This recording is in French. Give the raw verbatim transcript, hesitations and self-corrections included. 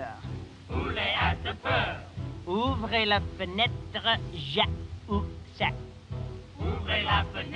Poulet a de peur. Ouvrez la fenêtre, ja ou ça. Ouvrez la fenêtre.